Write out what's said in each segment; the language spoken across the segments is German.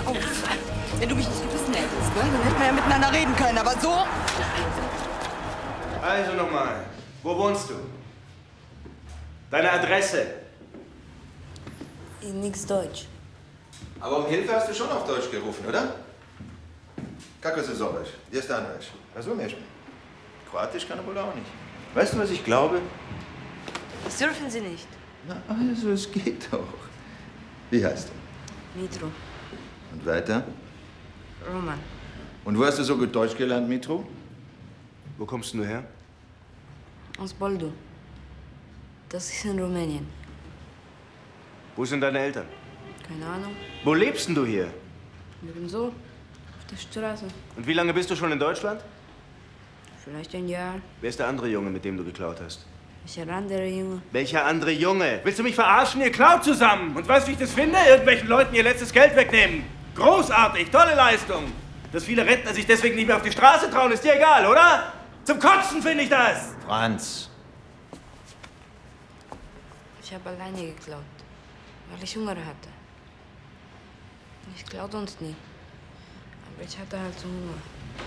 auf. Wenn du mich nicht gebissen hättest, ne? Dann hätten wir ja miteinander reden können, aber so? Also nochmal, wo wohnst du? Deine Adresse? Nix Deutsch. Aber um Hilfe hast du schon auf Deutsch gerufen, oder? Kako se zoveš? Gdje stanuješ? Razumiješ me? Kroatisch kann er wohl auch nicht. Weißt du, was ich glaube? Das dürfen Sie nicht. Na, also, es geht doch. Wie heißt du? Mitro. Und weiter? Roman. Und wo hast du so gut Deutsch gelernt, Mitro? Wo kommst du her? Aus Boldu. Das ist in Rumänien. Wo sind deine Eltern? Keine Ahnung. Wo lebst denn du hier? Nirgendwo. Auf der Straße. Und wie lange bist du schon in Deutschland? Vielleicht ein Jahr. Wer ist der andere Junge, mit dem du geklaut hast? Welcher andere Junge? Welcher andere Junge? Willst du mich verarschen? Ihr klaut zusammen. Und weißt du, wie ich das finde? Irgendwelchen Leuten ihr letztes Geld wegnehmen. Großartig, tolle Leistung. Dass viele Rentner sich deswegen nicht mehr auf die Straße trauen, ist dir egal, oder? Zum Kotzen finde ich das. Franz. Ich habe alleine geklaut, weil ich Hunger hatte. Ich klaue sonst nie. Aber ich hatte halt so Hunger.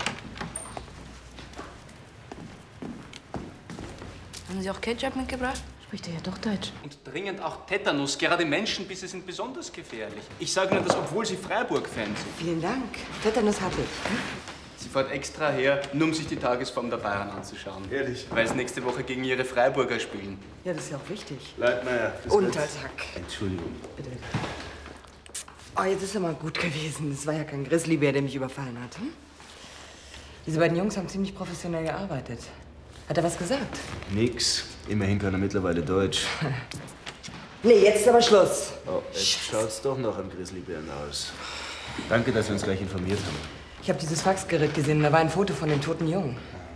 Haben Sie auch Ketchup mitgebracht? Spricht er ja doch Deutsch. Und dringend auch Tetanus. Gerade Menschenbisse sind besonders gefährlich. Ich sage nur das, obwohl Sie Freiburg-Fan sind. Vielen Dank. Tetanus hatte ich. Sie fährt extra her, nur um sich die Tagesform der Bayern anzuschauen. Ehrlich? Weil sie nächste Woche gegen ihre Freiburger spielen. Ja, das ist ja auch wichtig. Leitmeier. Untersack. Entschuldigung. Bitte. Oh, jetzt ist er mal gut gewesen. Das war ja kein Grizzlybär, der mich überfallen hat. Hm? Diese beiden Jungs haben ziemlich professionell gearbeitet. Hat er was gesagt? Nix. Immerhin kann er mittlerweile Deutsch. Nee, jetzt ist aber Schluss. Oh, jetzt schaut's doch noch am Grizzlybären aus. Danke, dass wir uns gleich informiert haben. Ich habe dieses Faxgerät gesehen und da war ein Foto von dem toten Jungen.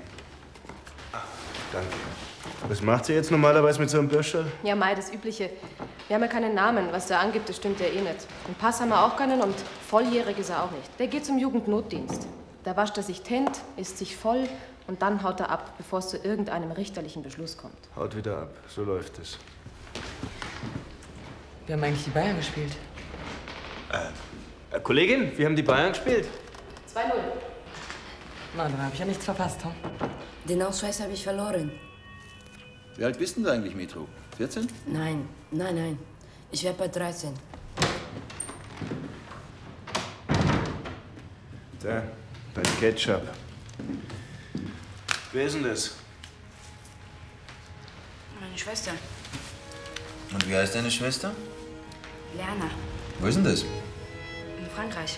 Danke. Was macht sie jetzt normalerweise mit so einem Bürscherl? Ja, Mai, das Übliche. Wir haben ja keinen Namen. Was der angibt, das stimmt ja eh nicht. Einen Pass haben wir auch keinen und volljährig ist er auch nicht. Der geht zum Jugendnotdienst. Da wascht er sich Tent, isst sich voll und dann haut er ab, bevor es zu irgendeinem richterlichen Beschluss kommt. Haut wieder ab. So läuft es. Wir haben eigentlich die Bayern gespielt. Kollegin, wir haben die Bayern gespielt. 2-0. Na, dann habe ich ja nichts verpasst, hm? Den Ausweis habe ich verloren. Wie alt bist denn du eigentlich, Mitro? 14? Nein, nein, nein. Ich werde bei 13. Da, beim Ketchup. Wer ist denn das? Meine Schwester. Und wie heißt deine Schwester? Lerner. Wo ist denn das? In Frankreich.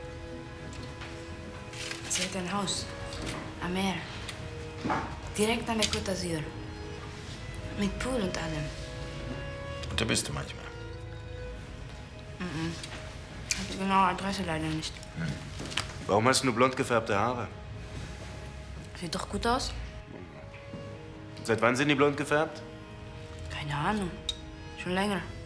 Sie hat ein Haus. Am Meer. Direkt an der Côte d'Azur. Mit Pool und allem. Und da bist du manchmal. Hab die genaue Adresse leider nicht. Warum hast du nur blond gefärbte Haare? Sieht doch gut aus. Seit wann sind die blond gefärbt? Keine Ahnung. Schon länger.